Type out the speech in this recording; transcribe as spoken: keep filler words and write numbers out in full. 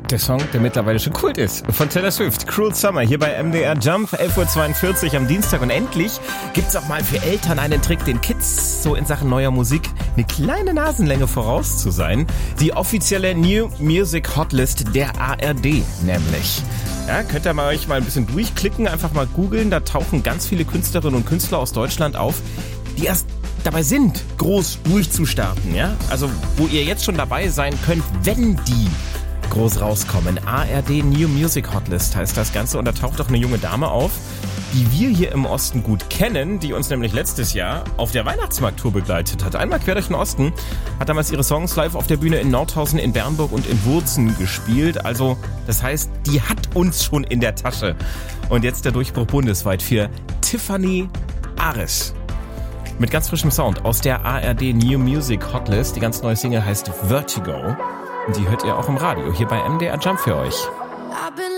Der Song, der mittlerweile schon Kult ist, von Taylor Swift, Cruel Summer, hier bei M D R Jump, elf Uhr zweiundvierzig am Dienstag. Und endlich gibt's auch mal für Eltern einen Trick, den Kids so in Sachen neuer Musik eine kleine Nasenlänge voraus zu sein. Die offizielle New Music Hotlist der A R D nämlich. Ja, könnt ihr mal euch mal ein bisschen durchklicken, einfach mal googeln, da tauchen ganz viele Künstlerinnen und Künstler aus Deutschland auf, die erst dabei sind, groß durchzustarten, ja? Also, wo ihr jetzt schon dabei sein könnt, wenn die groß rauskommen. A R D New Music Hotlist heißt das Ganze und da taucht auch eine junge Dame auf, die wir hier im Osten gut kennen, die uns nämlich letztes Jahr auf der Weihnachtsmarkttour begleitet hat. Einmal quer durch den Osten, hat damals ihre Songs live auf der Bühne in Nordhausen, in Bernburg und in Wurzen gespielt. Also, das heißt, die hat uns schon in der Tasche. Und jetzt der Durchbruch bundesweit für Tiffany Ares. Mit ganz frischem Sound aus der A R D New Music Hotlist. Die ganz neue Single heißt Vertigo. Und die hört ihr auch im Radio, hier bei M D R Jump für euch. I've been